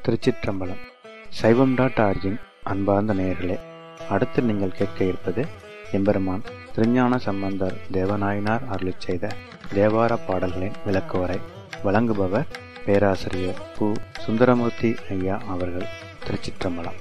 திருச்சிற்றம்பலம். சைவம்.org-இன் அன்பார்ந்த நேயர்களே, அடுத்து நீங்கள் கேட்க இருப்பது எம்பெருமான் திருஞான சம்பந்தர் தேவநாயனார் அருளிச் செய்த தேவார பாடல்களின் விளக்குவரை. வழங்குபவர் பேராசிரியர் பு. சுந்தரமூர்த்தி ஐயா அவர்கள். திருச்சிற்றம்பலம்.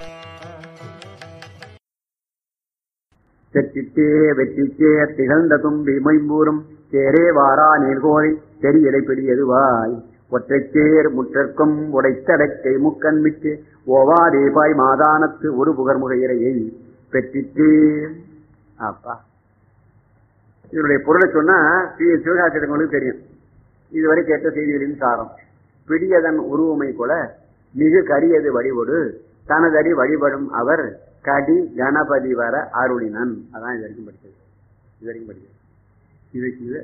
தெற்றிச்சே வெற்றிச்சே திகழ்ந்த தும்பி மைம்பூரும் சேரே வாரா நீர்கோழி தெரியலை பிடியதுவாய் ஒற்றைச்சேர் முற்றற்கும் உடைத்தடக்கை முக்கண்மிக்கு ஓவாதேபாய் மாதானத்து ஒரு புகர்முகையிறையை பெற்றிச்சே. அப்பா, இதனுடைய பொருளை சொன்னா சிவகாசிரியர்களுக்கு தெரியும். இதுவரை கேட்ட செய்திகளின் சாரம். பிடியதன் உருவமை போல மிகு கரியது வழிபடு தனதடி வழிபடும் அவர் கடி கணபதி வர அருளினன். அதான் இது வரைக்கும் படிச்சது. இது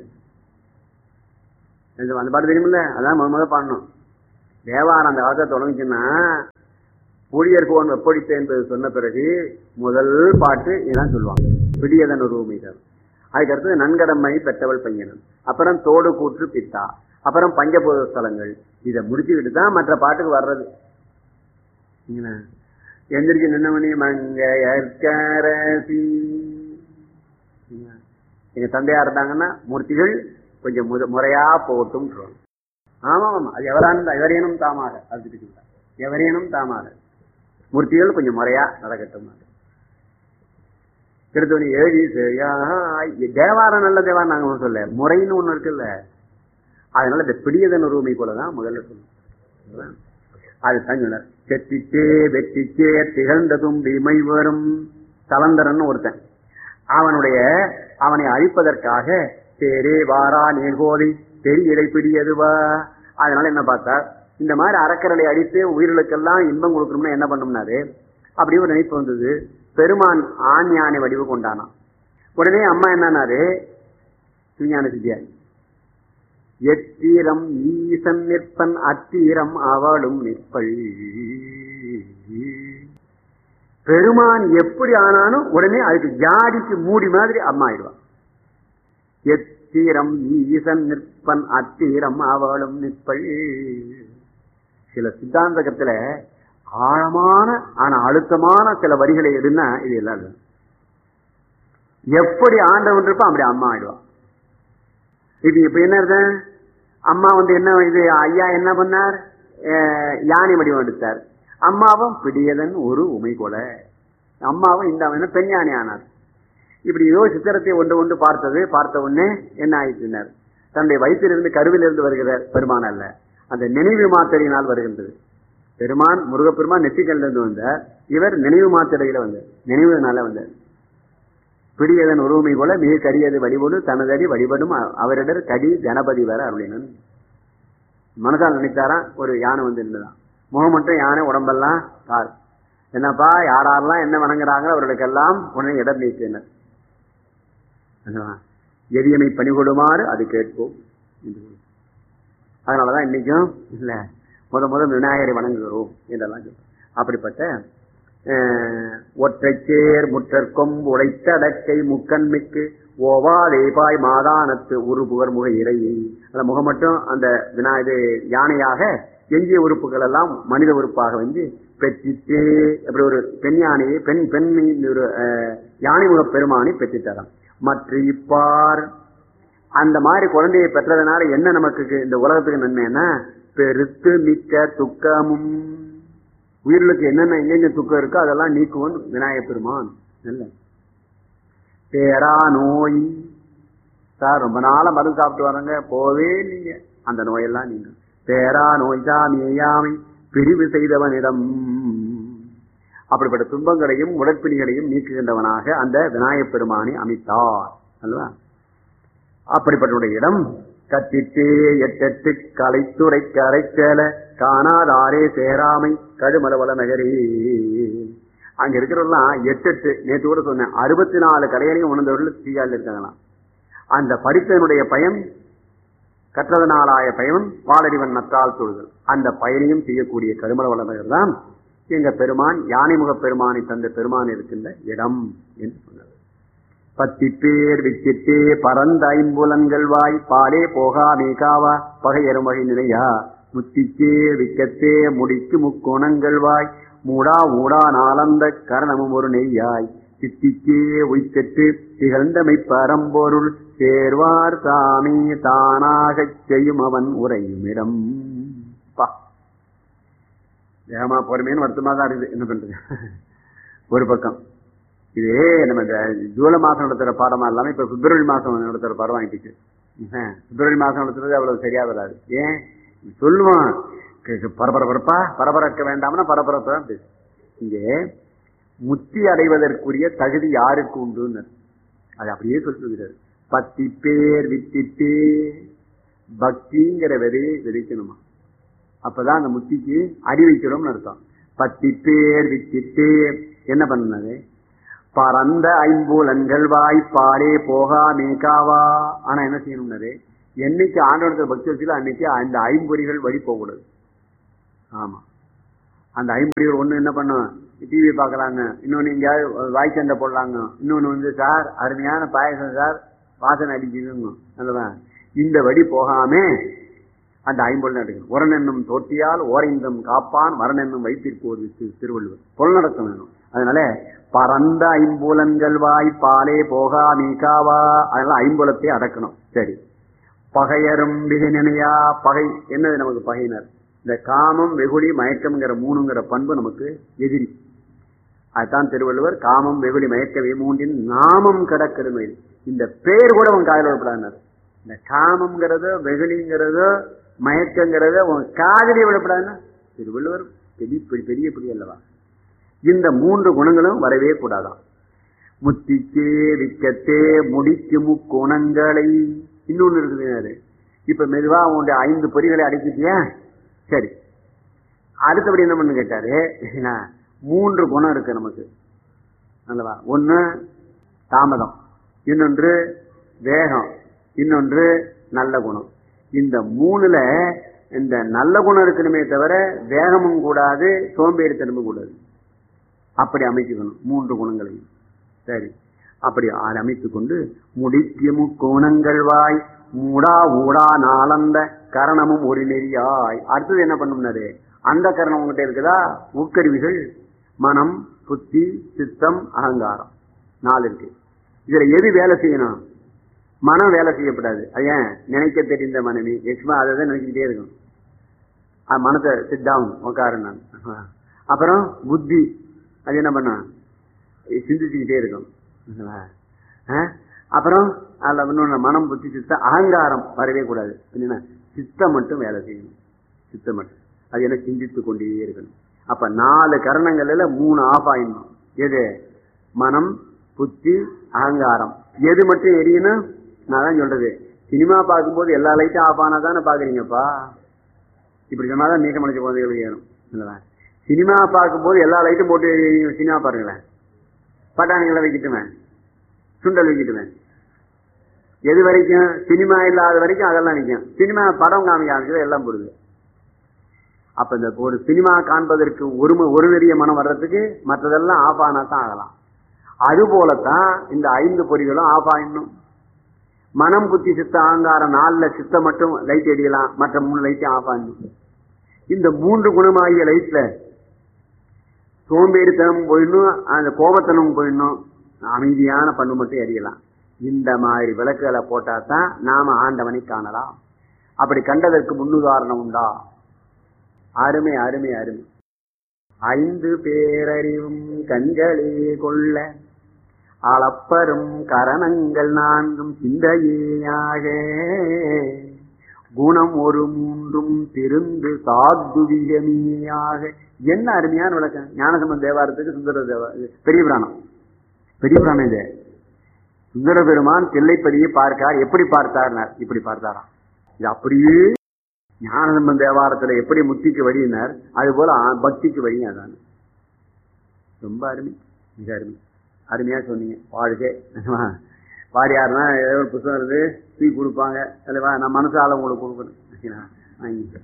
அந்த பாட்டு தெரியுமில்ல, அதான் முத பாடணும். தேவாரம் அந்த காலத்தை தொடங்குச்சுன்னா ஊழியர்கோன் வெப்படித்த என்பது சொன்ன பிறகு முதல் பாட்டு இதுதான் சொல்லுவாங்க. பிடியதன் உருவமை தான். அதுக்கடுத்து நன்கடமை பெற்றவள் பையனன், அப்புறம் தோடு கூற்று பித்தா, அப்புறம் பஞ்சபூத ஸ்தலங்கள். இதை முடிச்சுக்கிட்டு தான் மற்ற பாட்டுக்கு வர்றது. எந்திரிச்சு நின்னமணி மங்கையர்கரசி. எங்க தந்தையா இருந்தாங்கன்னா மூர்த்திகள் கொஞ்சம் முறையா போட்டும். ஆமா ஆமா, அது எவரேனும் தாமாக அது எவரேனும் தாமாக மூர்த்திகள் கொஞ்சம் முறையா நடக்கட்டும். திருத்தணி எழுதி தேவாரம் நல்ல தேவாரம் நாங்க சொல்ல முறைன்னு ஒண்ணு இருக்குல்ல. அதனால இந்த பிடியதன் உரிமை போலதான் முதல்ல சொல்லணும். அது தங்கினர் செட்டிச்சே வெற்றிச்சே திகழ்ந்த தும்பி மை வரும் தலந்தரன் ஒருத்தன். அவனை அழிப்பதற்காக தேரே வாரா நீர்கோதை தெரியலை பிடியதுவா. அதனால என்ன பார்த்தா, இந்த மாதிரி அறக்கரலை அடித்து உயிர்களுக்கெல்லாம் இன்பம் கொடுக்கணும்னா என்ன பண்ணும்னாரு, அப்படி ஒரு நினைப்பு வந்தது. பெருமான் ஆண் யானை வடிவு கொண்டானான். உடனே அம்மா என்னன்னாரு, விஞ்ஞான சித்தியார், எத்தீரம் ஈசன் நிற்பன் அத்தீரம் அவளும் நிற்பள். பெருமான் எப்படி ஆனாலும் உடனே அதுக்கு ஜாடிக்கு மூடி மாதிரி அம்மா ஆயிடுவான். எத்தீரம் ஈசன் நிற்பன் அத்தீரம் அவளும் நிற்பள். சில சித்தாந்தகத்துல ஆழமான ஆனா அழுத்தமான சில வரிகளை எடுன்னா இது எல்லாம் எப்படி ஆண்டவன் இருப்பான் அப்படி அம்மா ஆயிடுவான். இது இப்ப என்ன இருந்த அம்மா என்ன இது ஐயா என்ன பண்ணார், யானை வடிவம் எடுத்தார். அம்மாவும் பிடியதன் ஒரு உமை போல அம்மாவும் இந்த பெண் யானை ஆனார். இப்படி ஏதோ சித்திரத்தை ஒன்று பார்த்த உடனே என்ன ஆயிடுச்சினார், தன்னுடைய வயிற்றிலிருந்து கருவிலிருந்து வருகிறார் பெருமான் அல்ல, அந்த நினைவு மாத்திரையினால் வருகின்றது. பெருமான் முருகப்பெருமான் நெற்றிக்கல்லிருந்து வந்தார், இவர் நினைவு மாத்திரையில வந்தார், நினைவுனால வந்தார். பிடியதன் உருவமை போல மிக கரியது வழிபடு தனதடி வழிபடும் அவரிடர் கடி கணபதி வர அருளினன். மனசால் நினைத்தாராம், ஒரு யானை இருந்ததான், முகம் மட்டும் யானை, உடம்பெல்லாம் பார். என்னப்பா யாரெல்லாம் என்ன வணங்குறாங்க அவர்களுக்கெல்லாம் உடனே இடம் நீக்கினர். எரியமை பணி கொடுமாறு அது கேட்போம். அதனாலதான் இன்னைக்கும் இல்ல முத விநாயகரை வணங்குகிறோம் என்றெல்லாம் சொல்றோம். அப்படிப்பட்ட ஒற்றைச்சேர் முற்றற்கும் உடைத்தடக்கை முக்கண்மிக்கு ஓவாதேபாய் மாதானத்து ஒரு புகர் முக இறையை. அந்த முகம் மட்டும் அந்த யானையாக, எஞ்சிய உறுப்புகள் எல்லாம் மனித உறுப்பாக வந்து பெற்றிட்டே அப்படி ஒரு பெண் யானையை பெண் ஒரு யானை முக பெருமானை பெற்றிட்டாராம். மற்ற இப்பார் அந்த மாதிரி குழந்தையை பெற்றதுனால என்ன நமக்கு இந்த உலகத்துக்கு நன்மைன்னா, பெருத்து மிக்க துக்கமும், உயிர்களுக்கு என்னென்ன எங்கெங்க துக்கம் இருக்கோ அதெல்லாம் நீக்குவன் விநாயகப் பெருமான். நல்ல பேரா நோய் சார், ரொம்ப நாளா மருந்து சாப்பிட்டு வர்றங்க, போவே நீங்க அந்த நோயெல்லாம் நீங்க பேரா நோய் சாமியாமை பிரிவு செய்தவனிடம். அப்படிப்பட்ட துன்பங்களையும் உடற்பிணிகளையும் நீக்குகின்றவனாக அந்த விநாயகப் பெருமானை அமைத்தார் அல்லவா. அப்படிப்பட்ட இடம் கத்திட்டே எட்டெட்டு கலைத்துறை கரைச்சேல காணாதாரே சேராமை கடுமலவள நகரே. அங்க இருக்கிறவெல்லாம் 8 நேற்று கூட சொன்னேன், 64 கலைகளையும் உணர்ந்தவர்கள் தீயால் இருக்காங்களாம். அந்த படித்தனுடைய பயன், கற்றதனாலாய பயன் வாழறிவன் நற்றால் தொழுதல், அந்த பயனையும் செய்யக்கூடிய கடுமலவள நகர் தான் எங்க பெருமான் யானைமுக பெருமானை தந்த பெருமான் இருக்கின்ற இடம் என்று சொன்னார். 10 பேர் விச்சிட்டே பரந்த ஐம்புலன்கள் வாய் பாலே போகா மீகாவா பகையரும் வகை நிலையா முத்திக்கே விக்கத்தே முடிக்கு முக்கோணங்கள் வாய் மூடா ஊடா நாளந்த கரணமும் ஒரு நெய்யாய் சித்திக்கே உய்கட்டு திகழ்ந்தமை பரம்பொருள் சேர்வார் சாமி தானாகச் செய்யும் அவன் உரையுமிடம். ஏமா பொறுமையான வருத்தமா தான் இருக்குது. என்ன பண்றது? ஒரு பக்கம் இதே நம்ம ஜூலை மாசம் நடத்துற பாடமா இல்லாம இப்ப பிப்ரவரி மாசம் நடத்துற பாடம் வாங்கிட்டு பிப்ரவரி மாசம் நடத்துறது அவ்வளவு சரியா வராது. ஏன் சொல்லுவான் பரபரப்பா பரபரக்க வேண்டாம்னா பரபரப்பு தான் பேசு. இங்கே முத்தி அடைவதற்குரிய தகுதி யாருக்கு உண்டு அது அப்படியே சொல்லுகிறார். 10 பேர் வித்திட்டு பக்திங்கிற விதையை விதைக்கணுமா, அப்பதான் அந்த முத்திக்கு அடி வைக்கிறோம்னு அர்த்தம். 10 பேர் வித்திட்டு என்ன பண்ணது? பரந்த ஐம்பூலன்கள் வாய்ப்பாடே போகா மேகாவா. ஆனா என்ன செய்யணும்னாரு, என்னைக்கு ஆண்டவனத்தில் பக்தி வச்சுல அன்னைக்கு அந்த ஐம்பொறிகள் வழி போகக்கூடாது. ஆமா, அந்த ஐம்பொறிகள் ஒண்ணு என்ன பண்ணும், டிவி பார்க்கலாங்க, இன்னொன்னு எங்கேயாவது வாய்ச்சண்டை போடலாங்க, இன்னொன்னு சார் அருமையான பாயசம் சார் வாசனை அடிக்குதுங்க அல்லவா, இந்த வழி போகாம அந்த ஐம்பொருள் எடுக்கணும். உரனென்னும் தோட்டியால் ஓரைந்தம் காப்பான் மரணென்னும் வைத்திருப்போது திருவள்ளுவர். பொருள்நடக்கம் வேணும். அதனால பரந்த ஐம்புலன்கள் வாய் பாலே போகா மீகாவா, அதனால ஐம்புலத்தை அடக்கணும். சரி, பகையரும் நினையா. பகை என்னது நமக்கு பகையினர்? இந்த காமம் வெகுளி மயக்கம்ங்கிற மூணுங்கிற பண்பு நமக்கு எதிரி. அதுதான் திருவள்ளுவர் காமம் வெகுளி மயக்கவே மூன்றின் நாமம் கிடக்கிறது. இந்த பேர் கூட அவன் காதல் விடப்படாது. இந்த காமம்ங்கிறதோ வெகுளிங்கிறதோ மயக்கங்கிறதோ உன் காதலியை விடப்படாதுன்னா திருவள்ளுவர் பெரிய பெரிய அல்லவா. இந்த 3 குணங்களும் வரவே கூடாதான். முத்திக்கே விக்கத்தே முடிக்கு முக்குணங்களை. இன்னொன்னு இருக்குது. இப்ப மெதுவா உன்னுடைய 5 பொறிகளை அடக்கிட்டியா? சரி, அடுத்தபடி என்ன பண்ணு கேட்டாரு, 3 குணம் இருக்கு நமக்கு அல்லவா. ஒண்ணு தாமதம், இன்னொன்று வேகம், இன்னொன்று நல்ல குணம். இந்த 3ல இந்த நல்ல குணம் இருக்கணுமே தவிர வேகமும் கூடாது, சோம்பேறித்தனமும் கூடாது. அப்படி அமைக்கணும் 3 குணங்களையும். சரி, அப்படி அமைத்துக் கொண்டு முடிக்கு முக்கோணங்கள் வாய் மூடா ஊடா நாளந்த கரணமும் ஒரு நெறியாய். அடுத்தது என்ன பண்ணும்னாரு, அந்த கரணம் உங்ககிட்ட இருக்குதா, உட்கருவிகள் மனம் புத்தி சித்தம் அகங்காரம் 4 இருக்கு. இதுல எது வேலை செய்யணும்? மனம் வேலை செய்யப்படாது. ஏன்? நினைக்க தெரிந்த மனைவி எக்ஸ்மா அதை தான் நினைச்சுக்கிட்டே இருக்கும். மனத்தை சிட் டவுன் உட்காரு. நான் அப்புறம் புத்தி அது என்ன பண்ண, சிந்திச்சுக்கிட்டே இருக்கும். அப்புறம் அதுல இன்னொன்னு மனம் புத்தி சித்தம் அகங்காரம் வரவே கூடாது. என்ன, சித்தம் மட்டும் வேலை செய்யணும். சித்தம் மட்டும் அது என்ன சிந்தித்து கொண்டே இருக்கணும். அப்ப 4 கரணங்கள்ல 3 ஆஃப் ஆயிடணும். எது? மனம் புத்தி அகங்காரம். எது மட்டும் எரியணும்? நான் தான் சொல்றது, சினிமா பார்க்கும்போது எல்லா லைட்டும் ஆஃப் ஆனா தானே பாக்குறீங்கப்பா. இப்படி சொன்னாதான் மீச மலைச்ச குழந்தைகள் ஏறும். சினிமா பார்க்கும்போது எல்லா லைட்டும் போட்டு சினிமா பாருங்களேன். பட்டாணிகளை வைக்கிட்டுவேன், சுண்டல் வைக்கிட்டுவேன். எது வரைக்கும்? சினிமா இல்லாத வரைக்கும் அதெல்லாம் நிற்கும். சினிமா படம் காமிக்க ஆரம்பிச்சது எல்லாம் போடுது. அப்ப இந்த ஒரு சினிமா காண்பதற்கு ஒரு நெறிய மனம் வர்றதுக்கு மற்றதெல்லாம் ஆஃப் ஆனா தான் ஆகலாம். அது போலத்தான் இந்த 5 பொறிகளும் ஆஃப் ஆயிடணும். மனம் புத்தி சித்த அகங்காரம் 4ல சித்த மட்டும் லைட் எரியலாம், மற்ற 3 லைட்டும் ஆஃப் ஆயிடணும். இந்த 3 குணமாகிய லைட்ல சோம்பேறித்தனம் போயிடணும், அந்த கோபத்தனம் போயிடணும், அமைதியான பண்பு மட்டும் எரியலாம். இந்த மாதிரி விளக்குகளை போட்டா தான் நாம ஆண்டவனை காணலாம். அப்படி கண்டதற்கு முன்னுதாரணம் உண்டா? அருமை அருமை அருமை. 5 பேரறிவும் கண்களே கொள்ள அளப்பரும் கரணங்கள் 4 சிந்தையாக குணம் ஒரு 3 திருந்து சாத்துவிகமியாக. என்ன அருமையான விளக்கம்! ஞானசம்பந்த தேவாரத்துக்கு சுந்தர தேவா பெரிய புராணம். பெரிய புராணம் இது. சுந்தர பெருமான் தில்லைப்பதியை பார்க்கார். எப்படி பார்த்தார்? இப்படி பார்த்தாராம். இது அப்படியே ஞானசம்பந்த தேவாரத்துல எப்படி முத்திக்கு வழியினார், அது போல பக்திக்கு வழியும் அதான். ரொம்ப அருமை, மிக அருமை. அருமையா சொன்னீங்க. வாழ்க்கை பாடியாருன்னா ஏதோ ஒரு புத்தகம் இருந்து தூக்கி கொடுப்பாங்க அல்லவா, நான் மனசால உங்களுக்கு கொடுக்கணும்.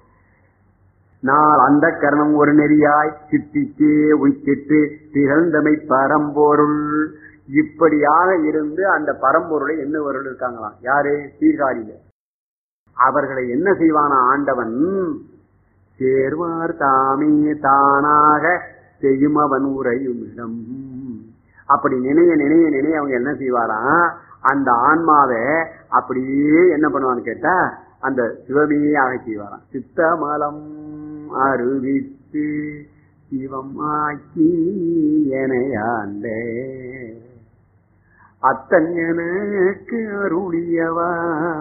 நாள் அந்த கரணம் ஒரு நெறியாய் சித்திக்கே உய்த்திட்டு திகழ்ந்தமை பரம்பொருள். இப்படியாக இருந்து அந்த பரம்பொருளை என்ன பொருள் இருக்காங்களாம்? யாரு? சீர்காழியில அவர்களை என்ன செய்வான ஆண்டவன்? சேர்வார் தாமே தானாக செய்யும் அவன் உரையும் இடம். அப்படி நினைய நினைய நினைய அவங்க என்ன செய்வாராம்? அந்த ஆன்மாவை அப்படியே என்ன பண்ணுவான்னு கேட்டா அந்த சிவமையே ஆக செய்வாராம். சித்தமலம் அருவித்து சிவம் ஆக்கி எனையாண்டே அத்தஞ்சனுக்கு அருளியவா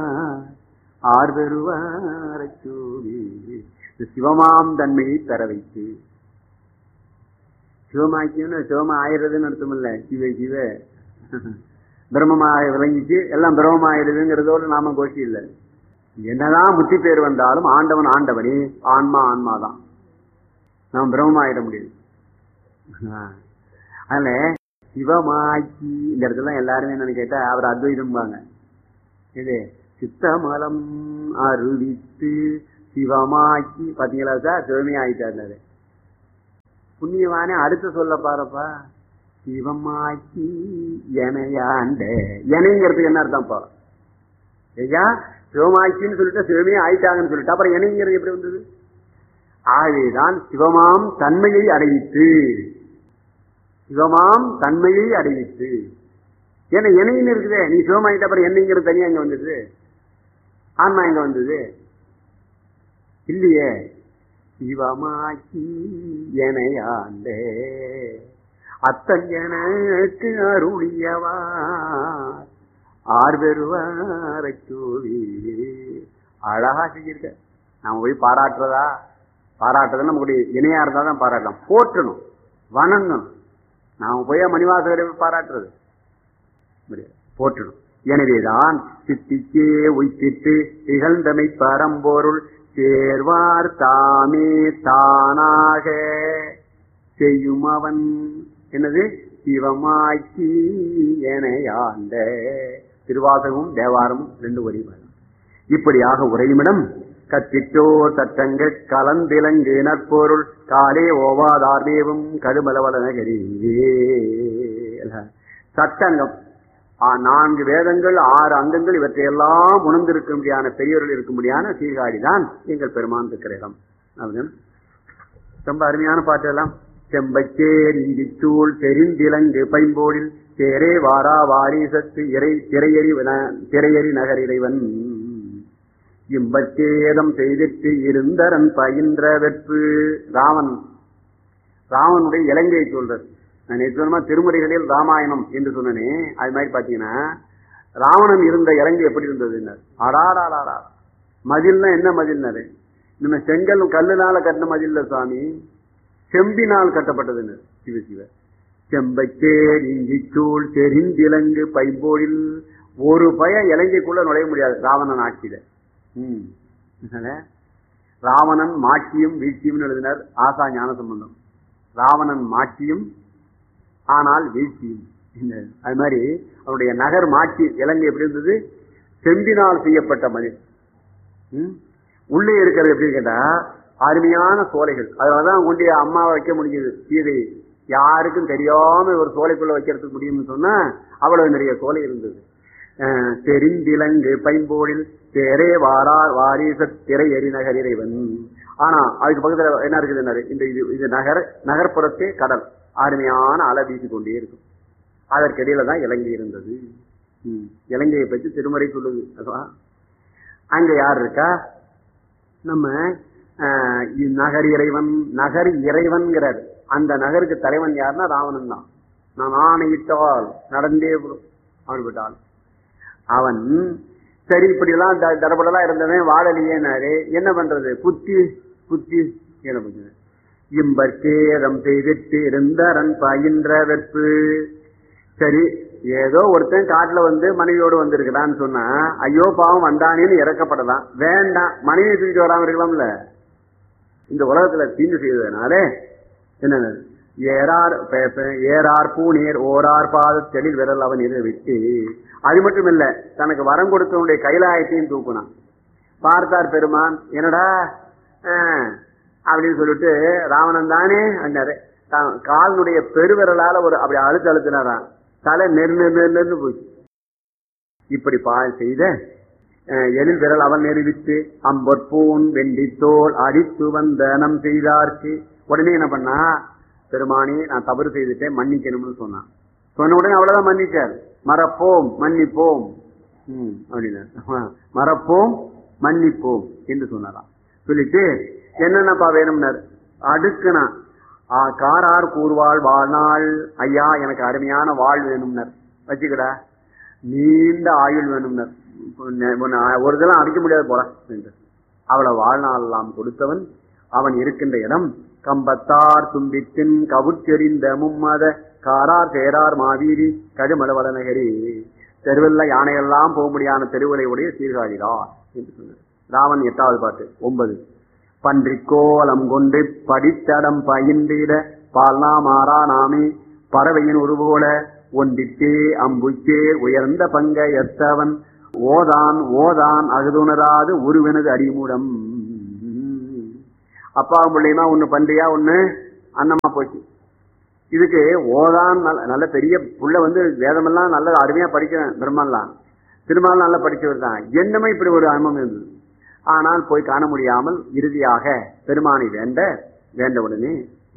ஆர்வருவார சூவி. சிவமாம் தன்மையை பெற வைத்து சிவமாக்கியன்னு சிவமா ஆயிடுறதுன்னு அர்த்தம் இல்ல. சிவ சிவ பிரம்மமாக விளங்கிச்சு எல்லாம் பிரம்மமாயிடுதுங்கிறதோடு நாம கோஷி இல்லை. என்னதான் முத்தி பேர் வந்தாலும் ஆண்டவன் ஆண்டவனே, ஆன்மா ஆன்மாதான். நாம் பிரம்மமாயிட முடியாது. அதனால சிவமாக்கி இந்த இடத்துல எல்லாருமே என்னன்னு கேட்டா அவர் அத்வைதம்பாங்க. இது சித்தமலம் அருவித்து சிவமாக்கி பாத்தீங்களா சார்? சிவமே ஆயிட்டாரு. புண்ணியவானே அடுத்து சொல்ல பாருப்பா. சிவமாக்கி எனையாண்ட. எனைங்கிறதுக்கு என்ன அர்த்தம்ப்பா? ஐயா சிவமாக்கின்னு சொல்லிட்டு சிவமே ஆயிட்டாங்கன்னு சொல்லிட்டு அப்புறம் எனைங்கிறது எப்படி வந்தது? ஆகவேதான் சிவமாம் தன்மையை அடைவித்து, சிவமாம் தன்மையை அடைவித்து. ஏன்னா எனைன்னு இருக்குதே, நீ சிவமாயிட்ட அப்புறம் என்னைங்கிறது தனியா இங்க வந்தது, ஆன்மா எங்க வந்தது இல்லையே. சிவமாக்கி எனையாண்டே அத்தஞ்சனுக்கு அருளியவா ஆர்வருவார சூவி. அழகா செஞ்சிருக்க. நாம போய் பாராட்டுறதா? பாராட்டுறதுன்னு நம்மளுடைய இணையா இருந்தா தான் பாராட்டலாம். போற்றணும், வணங்கணும். நாம போய் மணிவாசகரை பாராட்டுறது போற்றணும். எனவேதான் சித்திக்கே உய்த்திட்டு திகழ்ந்தமை பரம்பொருள் சேர்வார் தாமே தானாக செய்யும் அவன் என்னது? சிவமாக்கி எனையாண்ட. திருவாசகமும் தேவாரமும் 2 வரி. இப்படியாக உரையுமிடம் கத்திட்டோர் சட்டங்கள் கலந்திலங்கு நற்பொருள் காலே ஓவாதார்மேவும் கடுமலவல நகரி. சட்டங்கம் 4 வேதங்கள் 6 அங்கங்கள் இவற்றையெல்லாம் உணர்ந்திருக்கும்படியான பெரியவர்கள் இருக்கும்படியான சீர்காழிதான் எங்கள் பெருமான் இருக்கிற இடம். ரொம்ப அருமையான பாட்டு எல்லாம். செம்பச்சேர் இந்திச்சூள் தெரிந்திலங்கு பைம்போடில் சேரே வாரா வாரிசத்து திரையறி நகர் இறைவன் இம்பச்சேதம் செய்திட்டு இருந்தரன் பயின்ற வெற்பு. ராவனுடைய இலங்கையை சொல்றது. நான் நிச்சயமா திருமுறைகளில் ராமாயணம் என்று சொன்னனே, அது மாதிரி பாத்தீங்கன்னா ராவணன் இருந்த இலங்கை எப்படி இருந்தது? அடாடாடா மதில்னா என்ன மதில்னாரு? நம்ம செங்கல் கல்லுனால கட்டின மதில்ல சுவாமி, செம்பினால் கட்டப்பட்டது. சிவ சிவ. செம்பச்சேர் இஞ்சிச்சூள் தெரிந்திலங்கு பைம்போடில். ஒரு பய இலங்கைக்குள்ள நுழைய முடியாது ராவணன் ஆட்சியில. ராவணன் மாட்சியும் வீழ்ச்சியும் எழுதினார் ஆசா ஞான சம்பந்தம். ராவணன் மாட்சியும் ஆனால் வீழ்ச்சியும். அது மாதிரி அவருடைய நகர் மாட்சி இலங்கை எப்படி இருந்தது? செம்பினால் செய்யப்பட்ட மதில். உள்ளே இருக்கிறது எப்படி கேட்டா அருமையான சோலைகள். அதனாலதான் கொண்டு அம்மாவை வைக்க முடிஞ்சது. சீதை யாருக்கும் தெரியாம ஒரு சோலைக்குள்ள வைக்கிறதுக்கு முடியும்னு சொன்னா அவ்வளவு நிறைய சோலை இருந்தது. தெரிந்திலங்கு பைம்போடில் தேரே வாரார் வாரிச திரையறி நகர் இறைவன். ஆனா அதுக்கு பக்கத்துல என்ன இருக்குது? இந்த இது நகர்ப்புறத்தே கடல். அருமையான அலை வீசி கொண்டே இருக்கும். அதற்கிடையில தான் இலங்கை இருந்தது. இலங்கையை பற்றி திருமறை சொல்லுது. அங்க யார் இருக்கா? நம்ம நகர் இறைவன். நகர் இறைவன்கிறார். அந்த நகருக்கு தலைவன் யாருன்னா ராவணன் தான். நான் ஆணையிட்டால் நடந்தே அவன் அவன் சரி இப்படி எல்லாம் தரப்படலாம் இருந்தவன் வாழலையேனாரு. என்ன பண்றது? புத்தி புத்தி என்ன பண்றது? இம்பற்கேதம் செய்திட்டு இருந்தரன் பயின்ற வெற்பு. சரி ஏதோ ஒருத்தன் காட்டுல மனைவியோடு வந்திருக்கிறான்னு சொன்னா ஐயோ பாவம் வந்தானேன்னு இறக்கப்படலாம். வேண்டாம், மனைவியை தூக்கிட்டு வராம இருக்கலாம்ல. இந்த உலகத்துல தீங்கு செய்வதனால என்ன ஏறார் பூநீர் ஓரார் பாத தெளில் விரல் அவன் விட்டு. அது மட்டும் இல்ல, தனக்கு வரம் கொடுத்தவனுடைய கைலாயத்தையும் தூக்குனான். பார்த்தார் பெருமான், என்னடா அப்படின்னு சொல்லிட்டு ராவணன் தானே அண்ணாரு. காலனுடைய பெருவிரலால ஒரு அப்படி அழுத்தினாராம். தலை நெருன்னு போச்சு. இப்படி செய்த எழில் விரல் அவன் நெறிவித்து அம்பொற்பூன் வெண்டித்தோல் அடித்து வந்த நம் செய்தார்க்கு. உடனே என்ன பண்ணா, பெருமானி நான் தவறு செய்துட்டேன் மன்னிக்கணும்னு சொன்னான். சொன்ன உடனே அவ்வளவுதான் மன்னிச்சார். மறப்போம் மன்னிப்போம் அப்படின்னா, மறப்போம் மன்னிப்போம் என்று சொன்னாராம். சொல்லிட்டு என்னென்னப்பா வேணும்னார். அடுக்குனா காரார் கூறுவாள் வாழ்நாள், ஐயா எனக்கு அருமையான வாழ் வேணும்னர், வச்சுக்கடா நீண்ட ஆயுள் வேணும்னர், ஒரு இதெல்லாம் அடிக்க முடியாது போல என்று அவ்வளவு வாழ்நாள் எல்லாம் கொடுத்தவன். அவன் இருக்கின்ற இடம் கம்பத்தார் தும்பித்தின் கவுச்செறிந்த மும்மத காரார் சேரார் மாவீரி கடுமலவள நகரி. தெருவில் யானையெல்லாம் போக முடியாத தெருவுலை உடைய சீர்காழிதான் என்று சொன்னார். ராவன் 8வது பாட்டு 9. பன்றிக்கோலம் கொண்டு படித்தடம் பயின்றிட பால்னா மாறா நாமே பறவையின் உருவோல ஒன்றிட்டே அம்புச்சே உயர்ந்த பங்க எத்தவன் ஓதான் ஓதான் அகுதுணராது உருவனது அறிமுடம். அப்பாவும் பிள்ளையுமா ஒண்ணு பன்றியா ஒண்ணு அன்னமா போச்சு. இதுக்கு ஓதான் நல்ல பெரிய புள்ள வேதமெல்லாம் நல்ல அருமையா படிக்கிறேன். பிரம்மெல்லாம் திருமாலாம் நல்லா படிச்சவர் தான். என்னமே இப்படி ஒரு அனுபவம் இருந்தது. ஆனால் போய் காண முடியாமல் இறுதியாக பெருமானை வேண்ட உடனே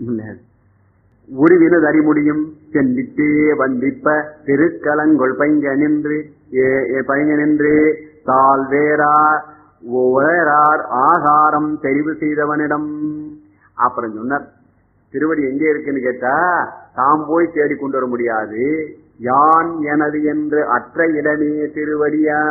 உருவினது அறிமுடியும் சென்றிட்டே வந்திப்ப திருக்கலங்கொள் பைங்க நின்று தால் வேறார் ஆகாரம் தெரிவு செய்தவனிடம். அப்புறம் சொன்னார், திருவடி எங்கே இருக்குன்னு கேட்டா தாம் போய் தேடி கொண்டு வர முடியாது, யான் எனது என்று அற்ற இடமே திருவடியா.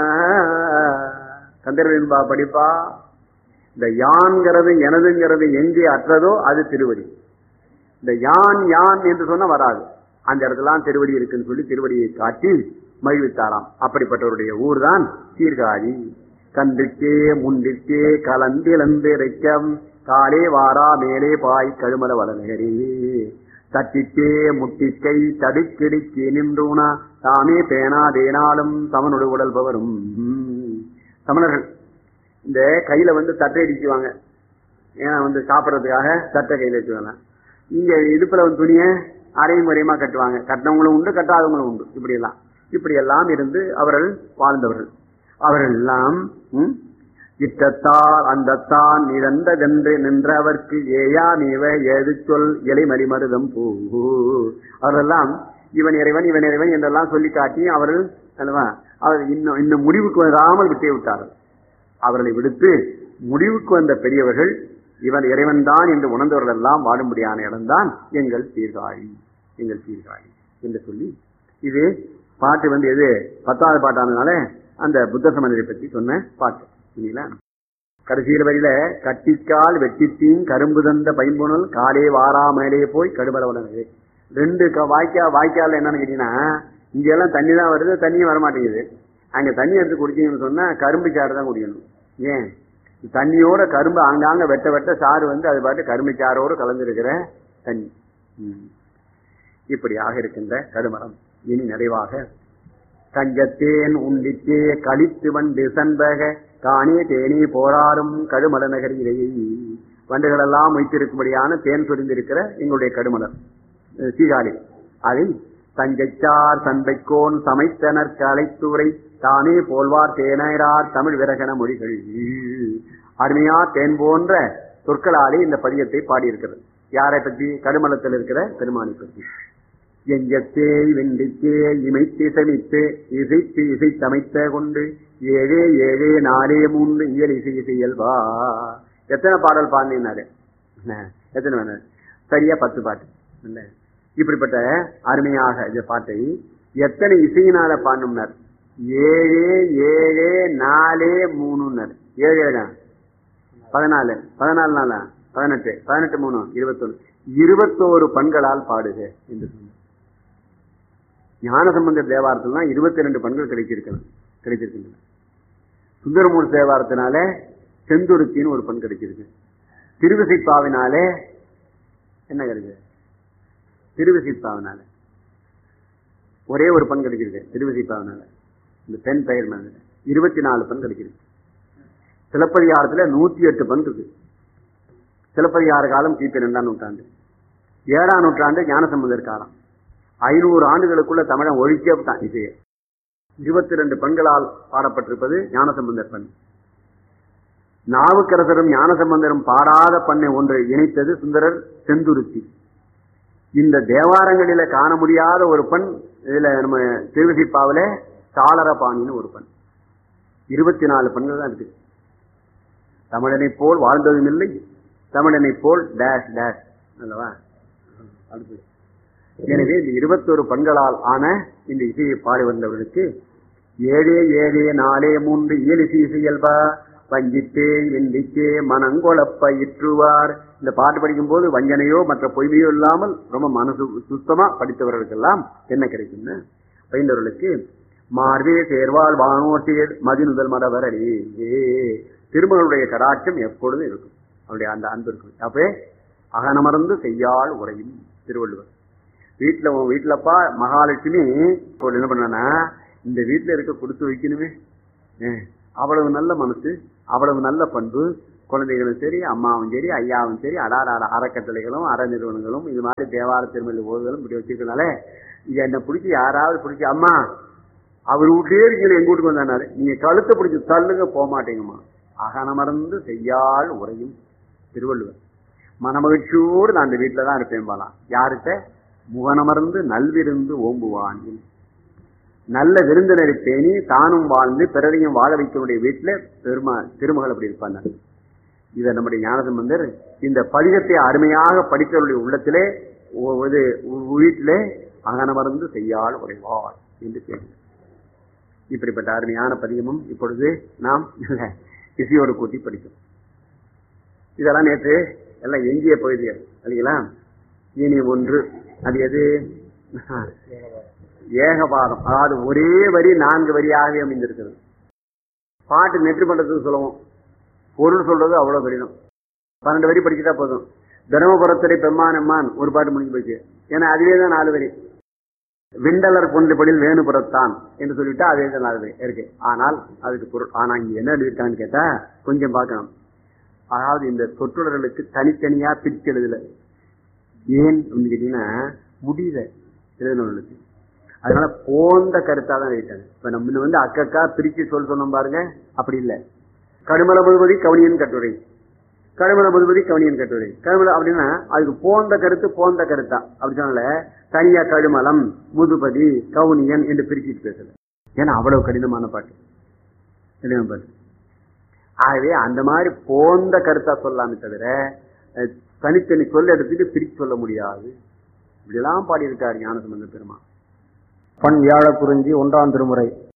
கந்தர்வன்பா படிப்பா, இந்த யான்கிறது எனதுங்கிறது எங்கே அற்றதோ அது திருவடி. இந்த யான் யான் என்று சொன்னா வராது. அந்த இடத்துலாம் திருவடி இருக்குன்னு சொல்லி திருவடியை காட்டி மகிழ்வித்தாராம். அப்படிப்பட்டவருடைய ஊர் தான் சீர்காழி. கன்றுக்கே முன்றிற்கே கலந்திழந்திரைக்கம் காலே வாரா மேலே பாய் கழுமல வளநகரி தட்டிக்கே முட்டிக்கை தடுக்கிடுக்கி நின்றூனா தாமே பேனா தேனாலும் சமனொடு உடல் பவரும். சமணர்கள் இந்த கையில தட்டை அடிக்குவாங்க. ஏன்னா சாப்பிடறதுக்காக தட்டை கையில வச்சுவாங்க. இங்க இடுப்புல துணிய அரையும் முறையுமா கட்டுவாங்க. கட்டினவங்களும் உண்டு, கட்டாதவங்களும் உண்டு. இப்படி எல்லாம் இருந்து அவர்கள் வாழ்ந்தவர்கள். அவர்கள் எல்லாம் இட்டத்தால் அந்தத்தான் நிறந்ததென்று நின்றவர்க்கு ஏயா நீவ ஏது சொல் இலை மலிமருதம் பூ. அவரெல்லாம் இவன் இறைவன் இவன் இறைவன் என்றெல்லாம் சொல்லி காட்டி அவர்கள் அவர் இன்னும் முடிவுக்கு வராமல் விட்டே விட்டார்கள். அவர்களை விடுத்து முடிவுக்கு வந்த பெரியவர்கள் இவன் இறைவன் தான் என்று உணர்ந்தவர்கள் எல்லாம் வாடும்படியான இடம்தான் எங்கள் சீர்காழி என்று சொல்லி, இது பாட்டு எது 10வது பாட்டானதுனால அந்த புத்த சமணரை பற்றி சொன்ன பாட்டு. சரிங்களா? கடைசியில் வரையில கட்டிக்கால் வெட்டித்தீன் கரும்பு தந்த பைம்புணல் காலே வாரா மேலே போய் கடுபலவனது. 2 வாய்க்கால் என்னன்னு கேட்டீங்கன்னா, இங்க எல்லாம் தண்ணி தான் வருது, தண்ணியும் வரமாட்டேங்குது. அங்க தண்ணி எடுத்து குடிச்சீங்கன்னு சொன்னா கரும்பு சாறு தான் குடிக்கணும். ஏன்? தண்ணியோட கரும்பு ஆங்காங்க வெட்ட வெட்ட சாறு அது பாட்டு கரும்பு சாரோடு கலந்துருக்கிற தண்ணி. இப்படியாக இருக்கின்ற கடுமரம் இனி நிறைவாக கஞ்சத்தேன் உண்டித்தே கழித்து வண்டு சண்பக காணே தேனே போராடும் கடுமல நகரிலேயே. வண்டுகள் எல்லாம் வைத்திருக்கும்படியான தேன் சொரிந்திருக்கிற எங்களுடைய கடுமலர் சீகாழி. அதை தஞ்சைச்சார் சண்பைக்கோன் சமைத்தனர் கலைத்துறை தானே போல்வார் தேனரார் தமிழ் விரகன மொழிகள். அருமையா தேன் போன்ற சொற்களாலே இந்த பதியத்தை பாடியிருக்கிறது. யாரை பற்றி? கடுமலத்தில் இருக்கிற பெருமானை பற்றி. எஞ்சத்தே வெண்டித்தே இமைத்து சமித்து இசைத்து இசைத்தமைத்த கொண்டு 7 7 4 3 இயல் இசை இயல்பா. எத்தனை பாடல் பாடினாரு? எத்தனை வேணும்? சரியா 10 பாட்டு. இப்படிப்பட்ட அருமையாக இந்த பாட்டை எத்தனை இசையினால பாடணும்னார்? 7 7 4 3 7 14 14 நாளா 18 18 3 21 21 பண்களால் பாடுக என்று சொன்னார். ஞானசம்பந்தர் தேவாரத்தில் தான் 22 பண்கள் கிடைச்சிருக்கின்றன. சுந்தரமூர்த்தி தேவாரத்தினால செந்துருத்தின்னு ஒரு பண் கிடைச்சிருக்கு. திருவிசைப்பாவினாலே என்ன கிடைக்குது? திருவிசைப்பாவினால ஒரே ஒரு பண் கிடைச்சிருக்கு. திருவிசைப்பாவினால இந்த பெண் பெயர் 24 பண் கிடைச்சிருக்கு. சிலப்பதிகாரத்துல 108 பண் இருக்கு. சிலப்பதிகார காலம் கிபி 2ஆம் நூற்றாண்டு, 7ஆம் நூற்றாண்டு ஞானசம்பந்தர் காலம். 500 ஆண்டுகளுக்குள்ள தமிழன் ஒழிக்கப்பட்டான் இசையை. 22 பெண்களால் பாடப்பட்டிருப்பது ஞானசம்பந்தர் பண். நாவுக்கரசரும் ஞானசம்பந்தரும் பாடாத பண்ணை ஒன்று இணைத்தது சுந்தரர் செந்துருத்தி. இந்த தேவாரங்களில காண முடியாத ஒரு பண் இதுல நம்ம திருவிசைப்பாவில சாளரபாணின்னு ஒரு பண். 24 பெண்கள் தான் இருக்கு. தமிழனை போல் வாழ்ந்ததும் இல்லை, தமிழனை போல் டேஷ் டேஷ் அல்லவா. எனவே இந்த 21 பெண்களால் ஆன இந்த இசையை பாடி வந்தவர்களுக்கு 7 7 4 3 இயலிசை இசையல்பா வஞ்சித்தே வெண்டித்தே மனங்கொழப்ப இற்றுவார். இந்த பாட்டு படிக்கும் போது வஞ்சனையோ மற்ற பொய்மையோ இல்லாமல் ரொம்ப மனசு சுத்தமா படித்தவர்களுக்கெல்லாம் என்ன கிடைக்கும்னு பயின்றவர்களுக்கு மார்வே சேர்வால் வானோசேர் மதிநுதல் மடவரடி திருமகளுடைய கடாட்சம் எப்பொழுதும் இருக்கும். அவருடைய அந்த அன்பு இருக்கும். அப்பே அகனமர்ந்து செய்யாள் உரையும் திருவள்ளுவர். வீட்டுலப்பா மகாலட்சுமி என்ன பண்ணா, இந்த வீட்டுல இருக்க கொடுத்து வைக்கணுமே, அவ்வளவு நல்ல மனசு, அவ்வளவு நல்ல பண்பு, குழந்தைகளும் சரி, அம்மாவும் சரி, ஐயாவும் சரி, அறக்கட்டளைகளும் அற நிறுவனங்களும் இது மாதிரி தேவார திருமணி ஓதுகளும் இப்படி வச்சிருக்கனால இது என்ன பிடிச்சி யாராவது பிடிச்சி அம்மா அவர் வீட்லயே இருக்கீங்க எங்க வீட்டுக்கு வந்தாரு, நீங்க கழுத்தை பிடிச்சி தள்ளுங்க போக மாட்டேங்கம்மா. அகனமர்ந்து செய்யாள் உரையும் திருவள்ளுவர். மனமகிழ்ச்சியோடு நான் அந்த வீட்டுல தான் இருப்பேன் பாலாம். யார்கிட்ட? முகனமர்ந்து நல்விருந்து ஓம்புவான். நல்ல விருந்தினரை பேணி தானும் வாழ்ந்து பிறரையும் வாழ வைக்கக்கூடிய வீட்டுல திருமகள் அப்படி இருப்பாங்க. இதை நம்முடைய ஞானசம்பந்தர் இந்த பதிகத்தை அருமையாக படித்தவருடைய உள்ளத்திலே வீட்டிலே அகனமர்ந்து செய்யாள் உரைவாள் என்று பேர். இப்படிப்பட்ட அருமையான பதிகமும் இப்பொழுது நாம் இசையோடு கூட்டி படிக்கும். இதெல்லாம் நேற்று எல்லாம் எஞ்சிய பகுதிகள் இல்லைங்களா. இனி ஒன்று, அது எது? ஏகபாதம். அதாவது ஒரே வரி 4 வரியாகவே அமைந்திருக்கிறது. பாட்டு நெற்றி பண்றதுக்கு சொல்லுவோம், பொருள் சொல்றது அவ்வளவு கடினம். 12 வரி படிச்சுட்டா போதும். தர்மபுரத்துறை பெம்மானம்மான் ஒரு பாட்டு முடிஞ்சு போச்சு. ஏன்னா அதுவே தான் 4 வரி. விண்டலர் கொண்டபடியில் வேணுபுறத்தான் என்று சொல்லிட்டா அதே தான் 4 வரி இருக்கு. ஆனால் அதுக்கு பொருள். ஆனா இங்க என்ன எழுதியிருக்கான்னு கேட்டா கொஞ்சம் பார்க்கணும். அதாவது இந்த சொற்றொடர்களுக்கு தனித்தனியா பிரிச்சு எழுதல. ஏன் அப்படின்னு கேட்டீங்கன்னா முடியல எழுதினவர்களுக்கு. அதனால போந்த கருத்தா தான் எழுதிட்டாங்க. இப்ப நம்ம அக்கா பிரிச்சு சொன்னோம் பாருங்க, அப்படி இல்லை. கடுமல முதுபதி கவனியன் கட்டுரை, கடுமல முதுபதி கவனியன் கட்டுரை, கடுமல அப்படின்னா அதுக்கு போந்த கருத்தா அப்படி சொன்னால தனியா கடுமலம் முதுபதி கவுனியன் என்று பிரிச்சுட்டு பேசல. ஏன்னா அவ்வளவு கடினமான பாட்டு. ஆகவே அந்த மாதிரி போந்த கருத்தா சொல்லாமே தவிர தனித்தனி சொல்ல எடுத்துட்டு பிரிச்சு சொல்ல முடியாது. இப்படியெல்லாம் பாடியிருக்காரு ஞானசம்பந்த பெருமான். பண் வியாழ குறிஞ்சி 1ஆம் திருமுறை